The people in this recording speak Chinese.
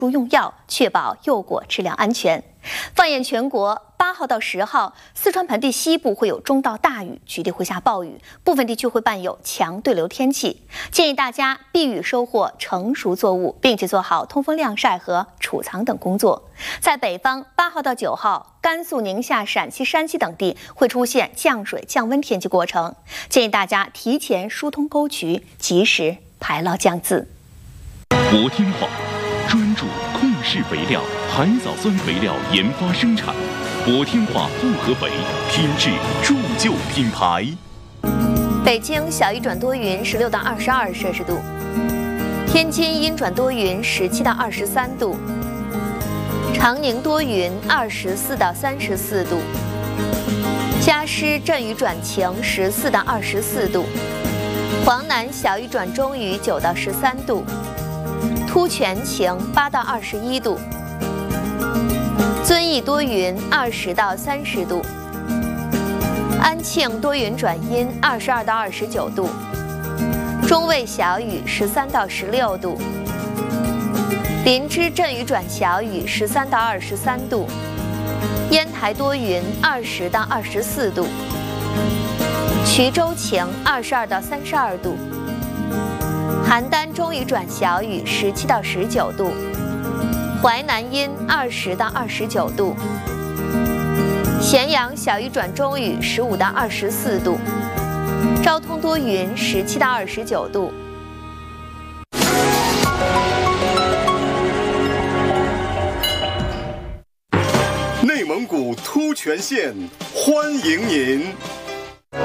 用药，确保柚果质量安全。放眼全国，8号到10号，四川盆地西部会有中到大雨，局地会下暴雨，部分地区会伴有强对流天气。建议大家避雨收获成熟作物，并且做好通风晾晒和储藏等工作。在北方，8号到9号，甘肃、宁夏、陕西、山西等地会出现降水降温天气过程，建议大家提前疏通沟渠，及时排涝降渍。 国天化专注控制肥料、海藻酸肥料研发生产，国天化厚河北品质铸就品牌。 北京小雨转多云，16到22摄氏度；天津阴转多云，17到23度；长宁多云，24到34度；嘉施阵雨转晴，14到24度；黄南小雨转中雨，9到13度；突泉晴，8到21度；遵义多云，20到30度；安庆多云转阴，22到29度；中卫小雨，13到16度；林芝阵雨转小雨，13到23度；烟台多云，20到24度；衢州晴，22到32度；邯郸中雨转小雨，17到19度；淮南阴，20到29度；咸阳小雨转中雨，15到24度；昭通多云，17到29度。 内蒙古突泉县欢迎您。